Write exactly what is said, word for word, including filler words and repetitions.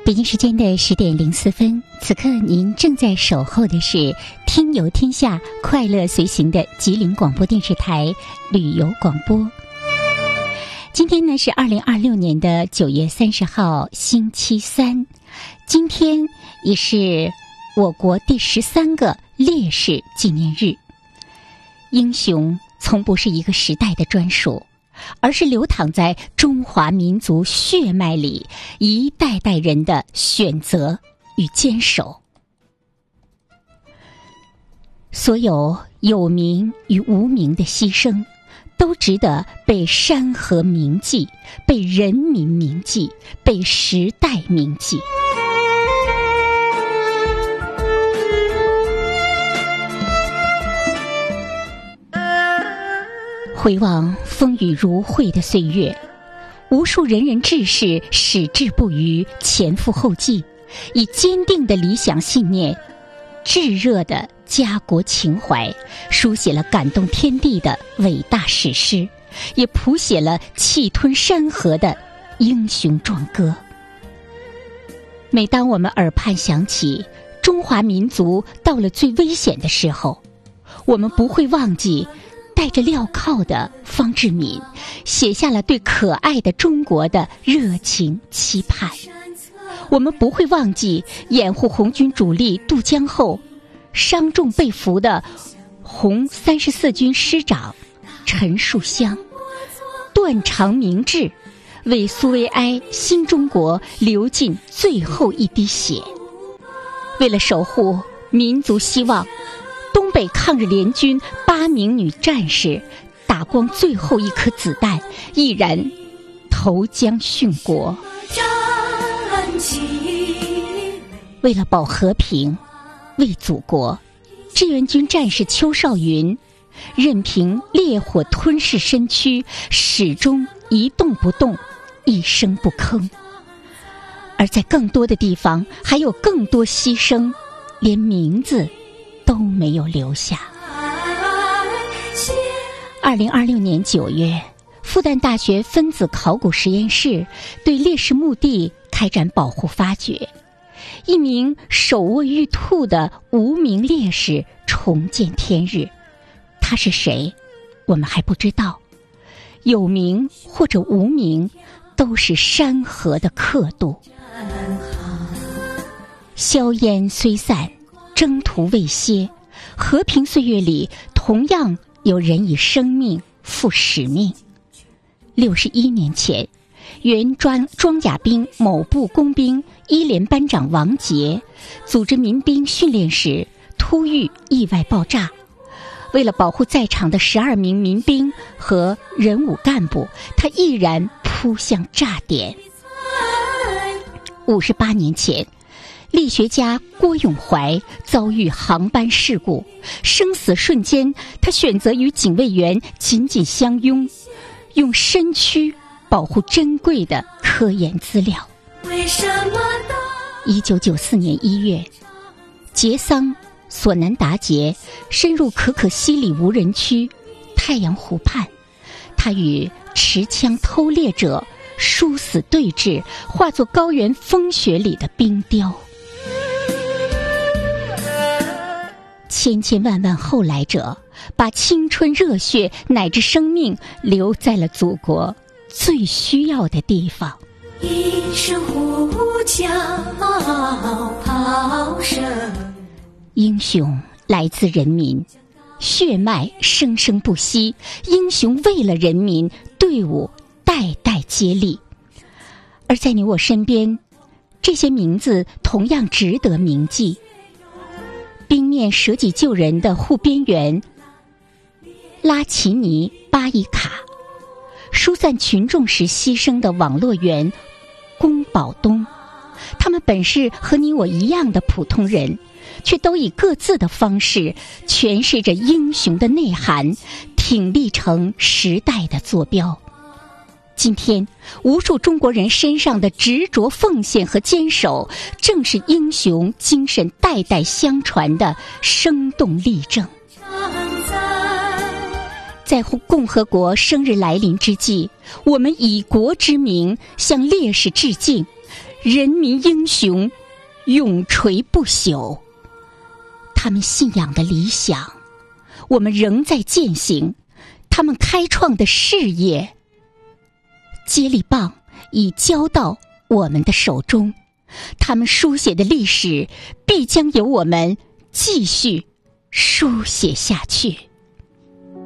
北京时间的十点零四分，此刻您正在守候的是听游天下快乐随行的吉林广播电视台旅游广播。今天呢是二零二六年的九月三十号，星期三。今天也是我国第十三个烈士纪念日。英雄从不是一个时代的专属，而是流淌在中华民族血脉里一代代人的选择与坚守。所有有名与无名的牺牲，都值得被山河铭记，被人民铭记，被时代铭记。回望风雨如晦的岁月，无数仁人志士矢志不渝，前赴后继，以坚定的理想信念、炙热的家国情怀，书写了感动天地的伟大史诗，也谱写了气吞山河的英雄壮歌。每当我们耳畔响起中华民族到了最危险的时候，我们不会忘记带着镣铐的方志敏写下了对可爱的中国的热情期盼。我们不会忘记掩护红军主力渡江后伤重被俘的红三十四军师长陈树湘，断肠明志，为苏维埃新中国流尽最后一滴血。为了守护民族希望，东北抗日联军八名女战士打光最后一颗子弹，毅然投江殉国。为了保和平，为祖国，志愿军战士邱少云任凭烈火吞噬身躯，始终一动不动，一声不吭。而在更多的地方，还有更多牺牲，连名字都没有留下。二零二六年九月，复旦大学分子考古实验室对烈士墓地开展保护发掘，一名手握玉兔的无名烈士重见天日。他是谁，我们还不知道，有名或者无名，都是山河的刻度。硝烟虽散，征途未歇，和平岁月里同样有人以生命负使命。六十一年前，原装装甲兵某部工兵一连班长王杰组织民兵训练时突遇意外爆炸，为了保护在场的十二名民兵和人武干部，他毅然扑向炸点。五十八年前，力学家郭永怀遭遇航班事故，生死瞬间，他选择与警卫员紧紧相拥，用身躯保护珍贵的科研资料。一九九四年一月，杰桑索南达杰深入可可西里无人区太阳湖畔，他与持枪偷猎者殊死对峙，化作高原风雪里的冰雕。千千万万后来者把青春热血乃至生命留在了祖国最需要的地方。 一声呼叫炮声， 英雄来自人民，血脉生生不息，英雄为了人民，队伍代代接力。而在你我身边，这些名字同样值得铭记。冰面舍己救人的护边员拉齐尼巴伊卡，疏散群众时牺牲的网络员龚宝东，他们本是和你我一样的普通人，却都以各自的方式诠释着英雄的内涵，挺立成时代的坐标。今天，无数中国人身上的执着奉献和坚守，正是英雄精神代代相传的生动例证。在共和国生日来临之际，我们以国之名向烈士致敬， 人民英雄永垂不朽。他们信仰的理想，我们仍在践行；他们开创的事业，接力棒已交到我们的手中。他们书写的历史，必将由我们继续书写下去。